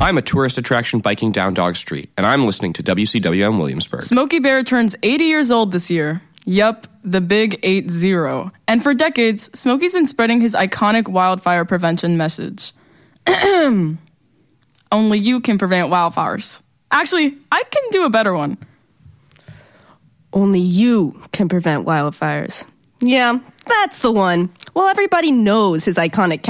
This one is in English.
I'm a tourist attraction biking down Dog Street, and I'm listening to WCWM Williamsburg. Smokey Bear turns 80 years old this year. Yup, the big 80. And for decades, Smokey's been spreading his iconic wildfire prevention message. Only you can prevent wildfires. Actually, I can do a better one. Only you can prevent wildfires. Yeah, that's the one. Well, everybody knows his iconic